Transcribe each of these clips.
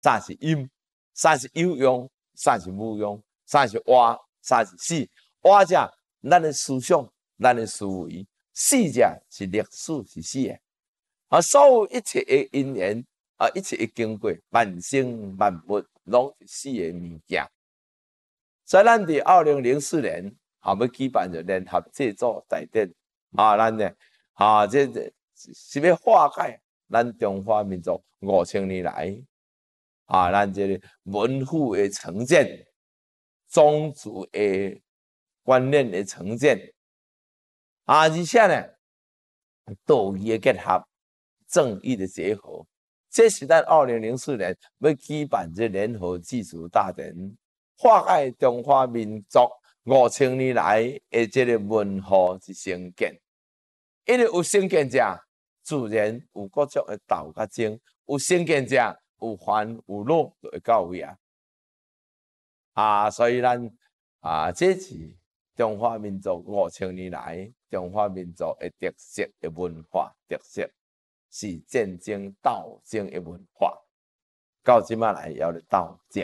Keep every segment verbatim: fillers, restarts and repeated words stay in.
啥是阴，啥是有用，啥是无用，啥是活，啥是死。活者，咱的思想，咱的思维；死者是历史，是死的。啊，所有一切的因缘，啊，一切的经过，万生万物，拢是死的物件。所以，咱伫二零零四年，啊，要举办着联合制作大典，啊，咱呢，啊，这这是要化解咱中华民族五千年来，啊，咱这个文化的成见、种族的观念的成见，啊，而且呢，道义的结合。正义的结合，这是咱二零零四年要举办这联合祭祖大典，化解中华民族五千年来的这个文化之成见。因为有成见者，自然有各种的斗甲争；有成见者，有烦有恼，就会到位啊。啊，所以咱啊，这是中华民族五千年来中华民族的特色的文化特色。是战争斗争的文化，到今嘛来要来斗争。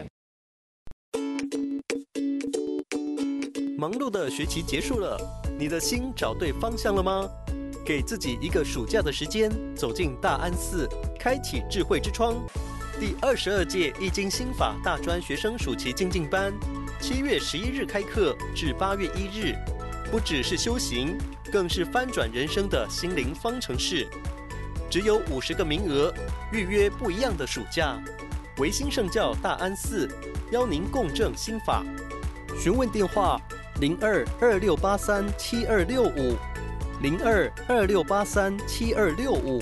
忙碌的学期结束了，你的心找对方向了吗？给自己一个暑假的时间，走进大安寺，开启智慧之窗。第二十二届易经心法大专学生暑期精进班，七月十一日开课至八月一日，不只是修行，更是翻转人生的心灵方程式。只有五十个名额，预约不一样的暑假。维新圣教大安寺邀您共振心法，询问电话零二二六八三七二六五零二二六八三七二六五。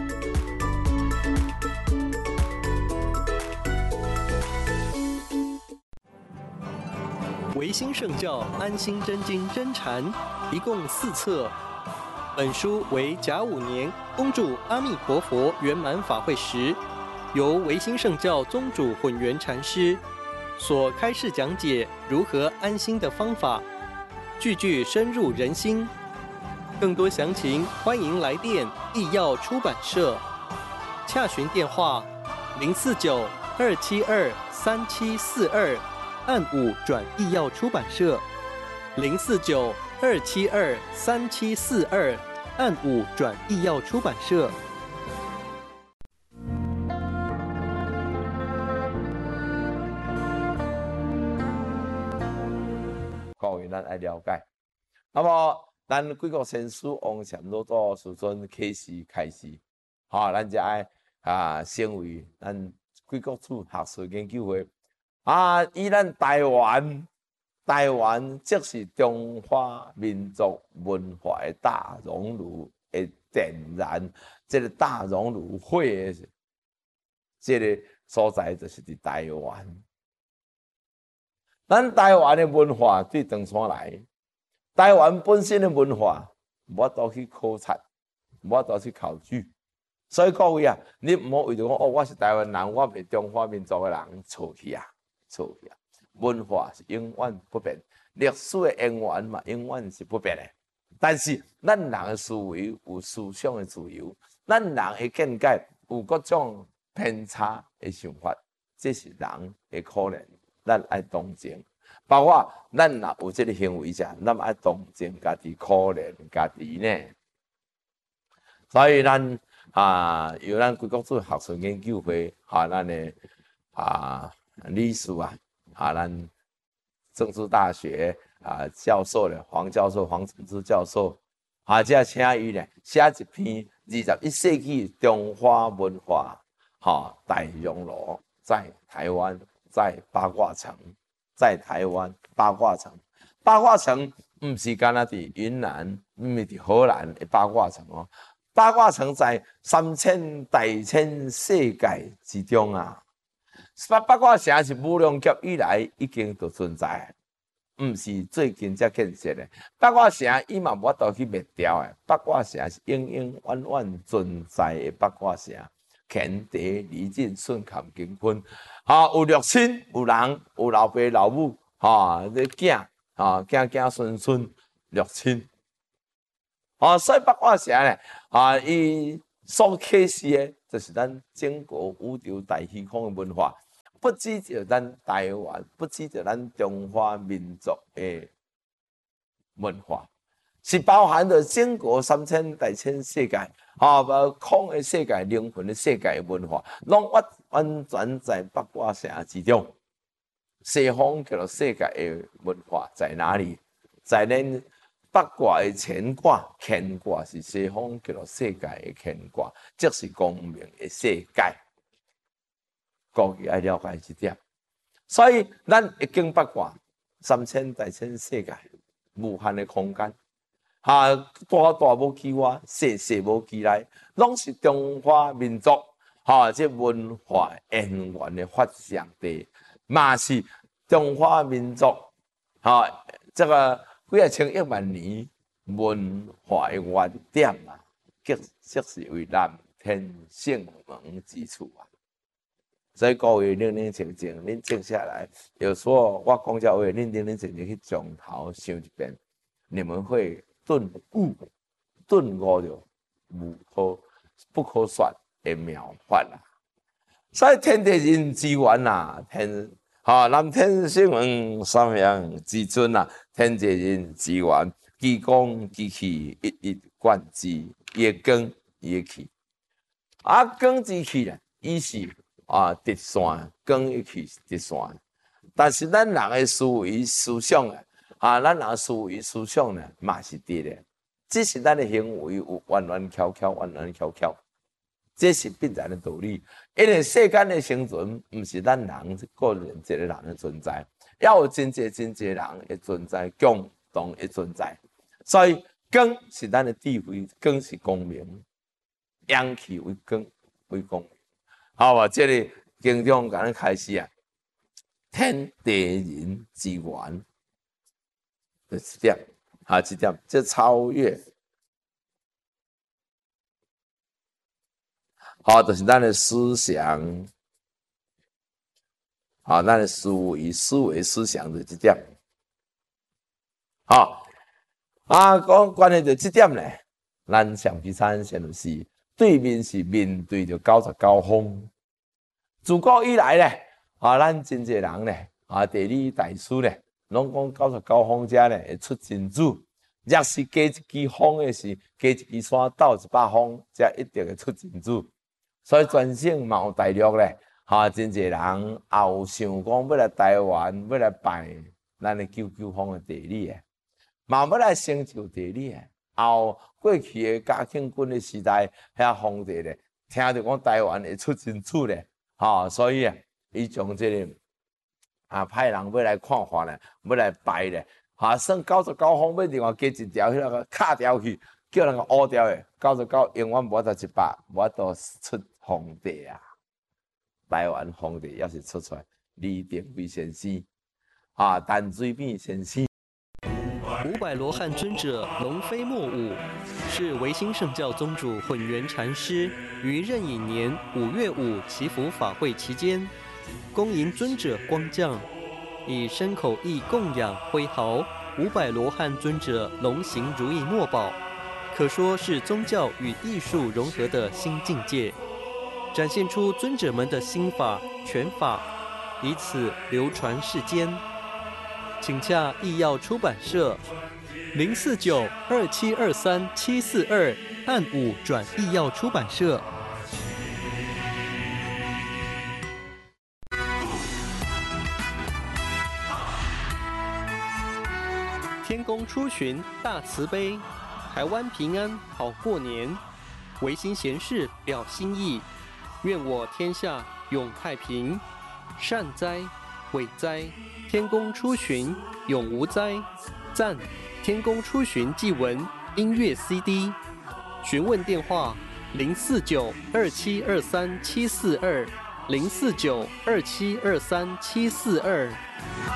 维新圣教安心真经真禅，一共四册。本书为甲午年恭祝阿弥陀佛圆满法会时，由维新圣教宗主混元禅师所开示讲解如何安心的方法，句句深入人心。更多详情，欢迎来电易药出版社，洽询电话零四九二七二三七四二，按五转易药出版社零四九二七二三七四二，按五转易药出版社。 各位，咱爱了解。那么，咱几个先师王禅老祖师尊开始开始，哈、哦，咱就爱啊，成为咱贵国处学术研究会啊，以咱台湾。台湾即是中华民族文化的大熔炉的点燃，这个大熔炉火的这个所在就是伫台湾。咱台湾的文化对长山来，台湾本身的文化无法度去考察，无法度去考据。所以各位啊，你唔好为着讲哦，我是台湾人，我唔是中华民族的人，错去啊，错去啊。文化是永远不变，历史的渊源嘛，永远是不变的。但是咱人的思维有思想的自由，咱人的见解有各种偏差的想法，这是人的可能，咱爱同情。包括咱若有这个行为者，咱爱同情家己，可怜家己呢。所以咱啊，由咱贵国处学术研究会啊，咱的啊理事啊。啊，咱政治大学啊教授咧，黄教授黄承之教授，啊，即请伊咧写一篇二十一世纪中华文化，哈、啊，大熔炉在台湾，在八卦城，在台湾八卦城，八卦城唔是干那伫云南，唔是伫荷兰的八卦城哦，八卦城在三千大千世界之中啊。八八卦城是武梁劫以来已经就存在，唔是最近才建设的。八卦城伊嘛无法度去灭掉的，八卦城是永永远远存在的八卦城。乾地李靖顺坎乾坤，啊，有六亲，有人，有老爸老母，哈、啊，这囝，啊，囝囝孙孙六亲，啊，所以八卦城咧，啊，伊所启示的，就是咱整个宇宙大虚空的文化。 不只着咱台湾，不只着咱中华民族的文化，是包含着整个三千大千世界，啊，包空的世界、灵魂的世界文化，拢完完全在八卦城之中。西方叫做世界的文化在哪里？在咱八卦的乾卦，乾卦是西方叫做世界的乾卦，即是光明的世界。各位要了解这点，所以咱一经八卦，三千大千世界，无限的空间，哈，大大无奇外，细细无奇内，拢是中华民族哈这文化源源的发祥地，嘛是中华民族哈这个几啊千亿万年文化的原点啊，即即是为蓝天圣门之处啊。所以各位认认真真，恁静下来，有时候我讲这话，恁认认真真去从头想一遍，你们会顿悟、顿悟着无可不可说的妙法啦。所以天地人之源呐，天哈蓝天圣门三阳之尊呐，天地人之源，其光其气，一一贯之，伊的光伊的气，啊光之气咧，伊是。啊，直线光一去是直线，但是咱人的思维思想啊，啊，咱人思维思想呢，嘛是直的，只是咱的行为有弯弯翘翘，弯弯翘翘，这是必然的道理。因为世间的生存，唔是咱人个人一个人的存在，要有真济真济人的存在，共同的存在。所以光是咱的智慧，光是光明，阳气为光为光明。好吧，这里经中甲咱开始啊，天地人之源，这一点，啊，这点，这超越，好，就是咱的思想，好，咱的思维、思维、思想的这点，好，啊，讲关于着这点呢，咱橡皮擦先就是对面是面对着九十九方。自古以来咧，啊，咱真侪人咧，啊，地理大师咧，拢讲九十九方者咧会出真主。若是加一支方的是加一支山斗一百方，则一定会出真主。所以全省嘛有大陆咧，啊，真侪人也有想讲要来台湾，要来拜咱的九九方的地理诶，嘛要来成就地理诶。后过去的嘉庆君的时代，遐皇帝咧，听着讲台湾会出真主咧。好、哦，所以啊，伊从这个啊派人要来看法咧，要来拜咧，啊，算九十九方要另外加一条迄个卡条去，叫人个乌条的，九十九永远无法度一百，无法度出皇帝啊！台湾皇帝要是出出来，李登辉先生，啊，陈水扁先生。 五百罗汉尊者龙飞莫舞，是维新圣教宗主混元禅师于壬寅年五月五祈福法会期间，恭迎尊者光降，以身口意供养挥毫五百罗汉尊者龙行如意墨宝，可说是宗教与艺术融合的新境界，展现出尊者们的心法拳法，以此流传世间。请洽艺耀出版社零四九二七二三七四二，按五转艺耀出版社。天公出巡大慈悲，台湾平安好过年。维新贤士表心意，愿我天下永太平。善哉，伟哉，天公出巡永无灾。赞，天公出巡祭文音乐 C D。询问电话零四九二七二三七四二零四九二七二三七四二。